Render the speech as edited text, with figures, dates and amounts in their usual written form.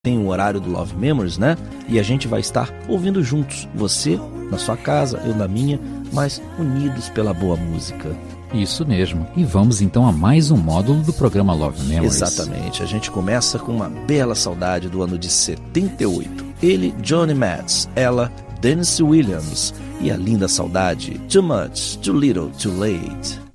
tem o horário do Love Memories, né? E a gente vai estar ouvindo juntos, você na sua casa, eu na minha, mas unidos pela boa música. Isso mesmo. E vamos então a mais um módulo do programa Love Memories. Exatamente. A gente começa com uma bela saudade do ano de 78. Ele, Johnny Metz, ela, Tennessee Williams, e a linda saudade, Too Much, Too Little, Too Late.